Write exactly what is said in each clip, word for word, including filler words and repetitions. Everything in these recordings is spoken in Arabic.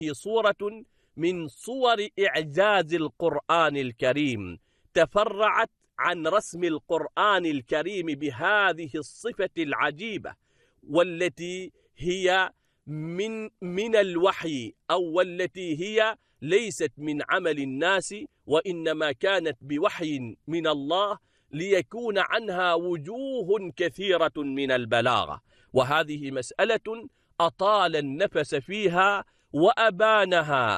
هي صورة من صور إعجاز القرآن الكريم، تفرعت عن رسم القرآن الكريم بهذه الصفة العجيبة، والتي هي من من الوحي، أو والتي هي ليست من عمل الناس، وإنما كانت بوحي من الله، ليكون عنها وجوه كثيرة من البلاغة. وهذه مسألة أطال النفس فيها وأبانها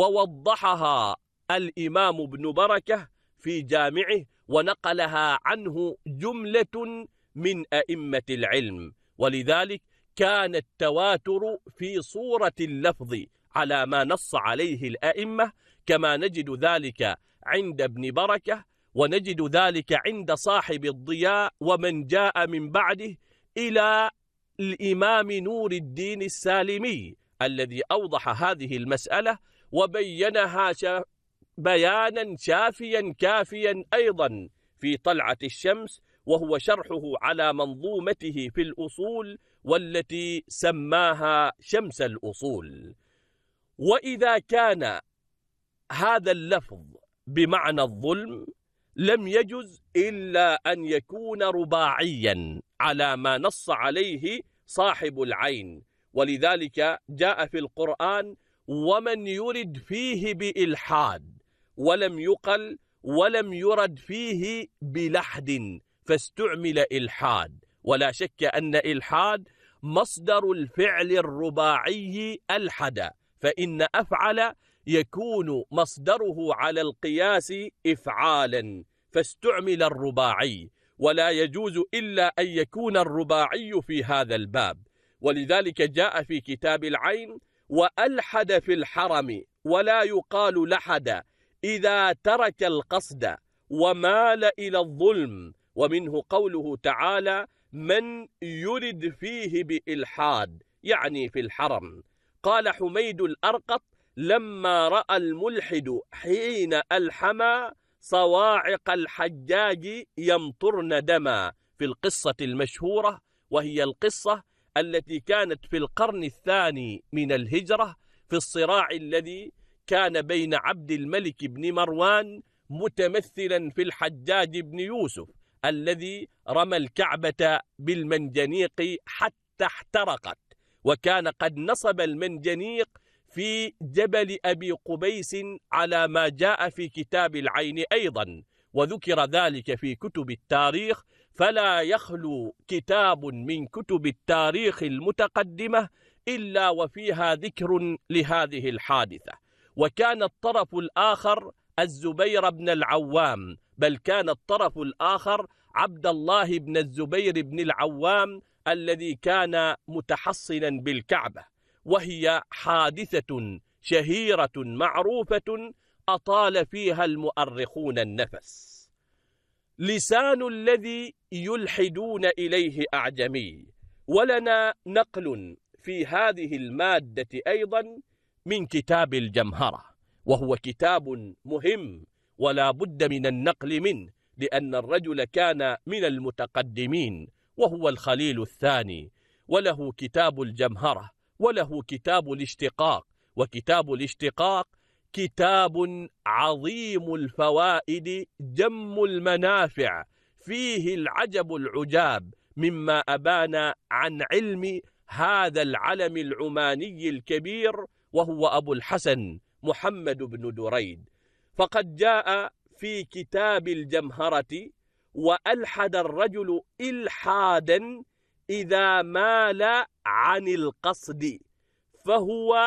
ووضحها الإمام ابن بركة في جامعه، ونقلها عنه جملة من أئمة العلم. ولذلك كان التواتر في صورة اللفظ على ما نص عليه الأئمة، كما نجد ذلك عند ابن بركة، ونجد ذلك عند صاحب الضياء ومن جاء من بعده، إلى الإمام نور الدين السالمي الذي أوضح هذه المسألة وبينها شا بيانا شافيا كافيا أيضا في طلعة الشمس، وهو شرحه على منظومته في الأصول والتي سماها شمس الأصول. وإذا كان هذا اللفظ بمعنى الظلم لم يجز إلا أن يكون رباعيا على ما نص عليه صاحب العين. ولذلك جاء في القرآن: ومن يرد فيه بإلحاد، ولم يقل ولم يرد فيه بلحد، فاستعمل إلحاد. ولا شك أن إلحاد مصدر الفعل الرباعي ألحد، فإن أفعل يكون مصدره على القياس إفعالا، فاستعمل الرباعي، ولا يجوز إلا أن يكون الرباعي في هذا الباب. ولذلك جاء في كتاب العين: وألحد في الحرم، ولا يقال لحد إذا ترك القصد ومال إلى الظلم. ومنه قوله تعالى: من يرد فيه بإلحاد، يعني في الحرم. قال حميد الأرقط: لما رأى الملحد حين ألحما صواعق الحجاج يمطرن دما، في القصة المشهورة، وهي القصة التي كانت في القرن الثاني من الهجرة، في الصراع الذي كان بين عبد الملك بن مروان متمثلا في الحجاج بن يوسف الذي رمى الكعبة بالمنجنيق حتى احترقت، وكان قد نصب المنجنيق في جبل أبي قبيس على ما جاء في كتاب العين أيضا، وذكر ذلك في كتب التاريخ. فلا يخلو كتاب من كتب التاريخ المتقدمة إلا وفيها ذكر لهذه الحادثة. وكان الطرف الآخر الزبير بن العوام، بل كان الطرف الآخر عبد الله بن الزبير بن العوام الذي كان متحصنا بالكعبة، وهي حادثة شهيرة معروفة أطال فيها المؤرخون النفس. لسان الذي يلحدون إليه أعجمي. ولنا نقل في هذه المادة أيضا من كتاب الجمهرة، وهو كتاب مهم ولا بد من النقل منه، لأن الرجل كان من المتقدمين، وهو الخليل الثاني، وله كتاب الجمهرة، وله كتاب الاشتقاق. وكتاب الاشتقاق كتاب عظيم الفوائد جم المنافع، فيه العجب العجاب مما أبان عن علم هذا العلم العماني الكبير، وهو أبو الحسن محمد بن دريد. فقد جاء في كتاب الجمهرة: وألحد الرجل إلحادا إذا مال عن القصد فهو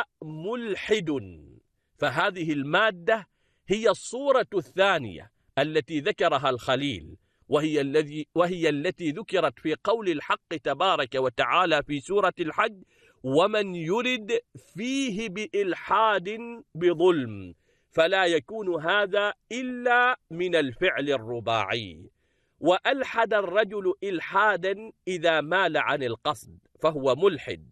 ملحد. فهذه المادة هي الصورة الثانية التي ذكرها الخليل، وهي الذي وهي التي ذكرت في قول الحق تبارك وتعالى في سورة الحج: ومن يرد فيه بإلحاد بظلم. فلا يكون هذا إلا من الفعل الرباعي. وألحد الرجل إلحادا إذا مال عن القصد فهو ملحد.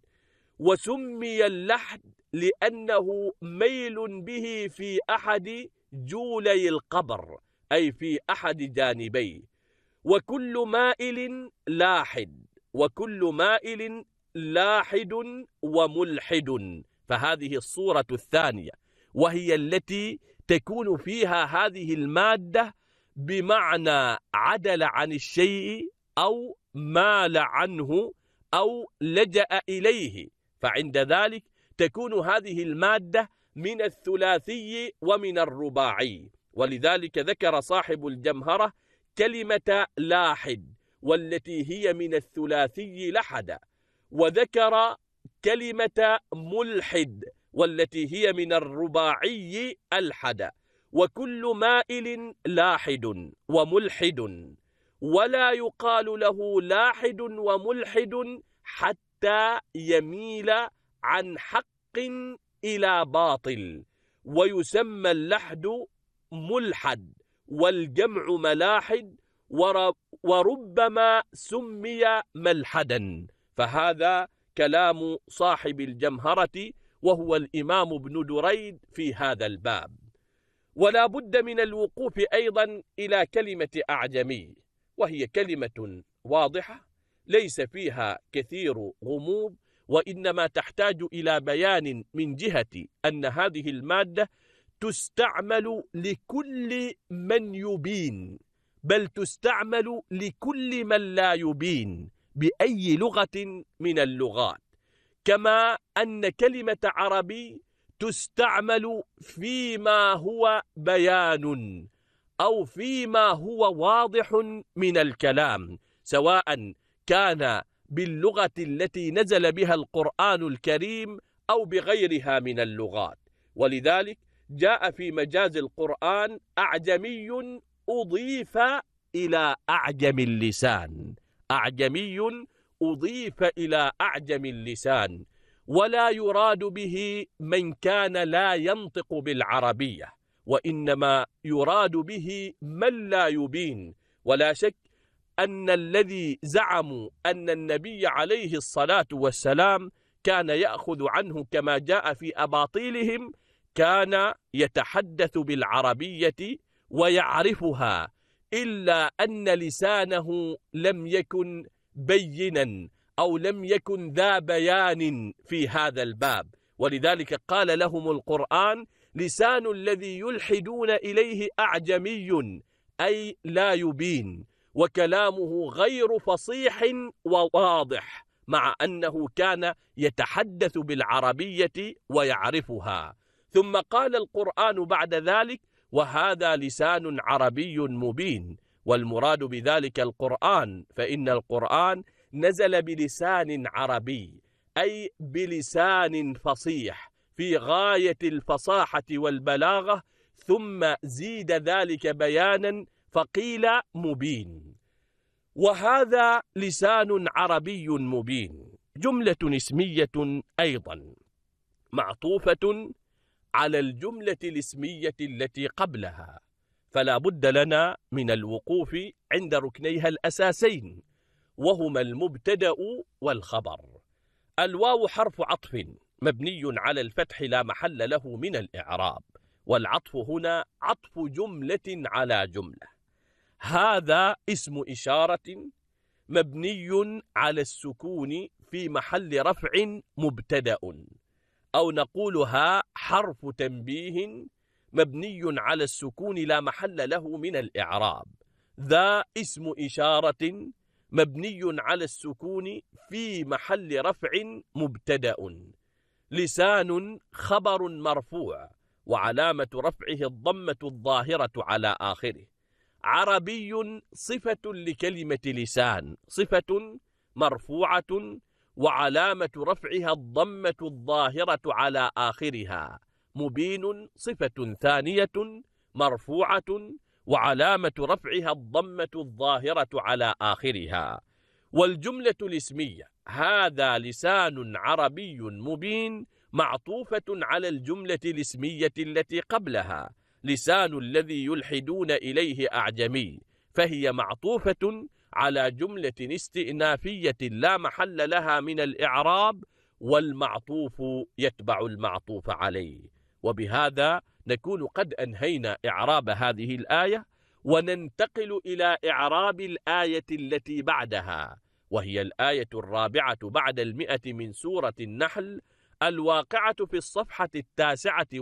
وسمي اللحد لأنه ميل به في أحد جولي القبر، أي في أحد جانبيه. وكل مائل لاحد، وكل مائل لاحد وملحد، فهذه الصورة الثانية، وهي التي تكون فيها هذه المادة بمعنى عدل عن الشيء أو مال عنه أو لجأ إليه، فعند ذلك تكون هذه المادة من الثلاثي ومن الرباعي. ولذلك ذكر صاحب الجمهرة كلمة لاحد والتي هي من الثلاثي لحد، وذكر كلمة ملحد والتي هي من الرباعي ألحد، وكل مائل لاحد وملحد، ولا يقال له لاحد وملحد حتى يميل عن حق إلى باطل، ويسمى اللحد ملحد والجمع ملاحد، وربما سمي ملحدا. فهذا كلام صاحب الجمهرة وهو الإمام ابن دريد في هذا الباب. ولا بد من الوقوف أيضا إلى كلمة أعجمي، وهي كلمة واضحة ليس فيها كثير غموض، وإنما تحتاج إلى بيان من جهة أن هذه المادة تستعمل لكل من يبين، بل تستعمل لكل من لا يبين بأي لغة من اللغات، كما أن كلمة عربي تستعمل فيما هو بيان أو فيما هو واضح من الكلام، سواء كان باللغة التي نزل بها القرآن الكريم أو بغيرها من اللغات. ولذلك جاء في مجاز القرآن أعجمي أضيف إلى أعجم اللسان، أعجمي أضيف إلى أعجم اللسان، ولا يراد به من كان لا ينطق بالعربية، وإنما يراد به من لا يبين. ولا شك أن الذي زعموا أن النبي عليه الصلاة والسلام كان يأخذ عنه كما جاء في أباطيلهم كان يتحدث بالعربية ويعرفها، إلا أن لسانه لم يكن بينا أو لم يكن ذا بيان في هذا الباب. ولذلك قال لهم القرآن: لسان الذي يلحدون إليه أعجمي، أي لا يبين، وكلامه غير فصيح وواضح، مع أنه كان يتحدث بالعربية ويعرفها. ثم قال القرآن بعد ذلك: وهذا لسان عربي مبين. والمراد بذلك القرآن، فإن القرآن نزل بلسان عربي، أي بلسان فصيح في غاية الفصاحة والبلاغة، ثم زيد ذلك بيانا فقيل مبين. وهذا لسان عربي مبين جملة اسمية أيضا معطوفة على الجملة الاسمية التي قبلها، فلا بد لنا من الوقوف عند ركنيها الأساسين، وهما المبتدأ والخبر. الواو حرف عطف مبني على الفتح لا محل له من الإعراب، والعطف هنا عطف جملة على جملة. هذا اسم إشارة مبني على السكون في محل رفع مبتدأ، أو نقولها حرف تنبيه مبني على السكون لا محل له من الإعراب. ذا اسم إشارة مبني على السكون في محل رفع مبتدأ. لسان خبر مرفوع وعلامة رفعه الضمة الظاهرة على آخره. عربي صفة لكلمة لسان، صفة مرفوعة وعلامة رفعها الضمة الظاهرة على آخرها. مبين صفة ثانية مرفوعة وعلامة رفعها الضمة الظاهرة على آخرها. والجملة الاسمية هذا لسان عربي مبين معطوفة على الجملة الاسمية التي قبلها لسان الذي يلحدون إليه أعجمي، فهي معطوفة على جملة استئنافية لا محل لها من الإعراب، والمعطوف يتبع المعطوف عليه. وبهذا نكون قد أنهينا إعراب هذه الآية، وننتقل إلى إعراب الآية التي بعدها، وهي الآية الرابعة بعد المئة من سورة النحل، الواقعة في الصفحة التاسعة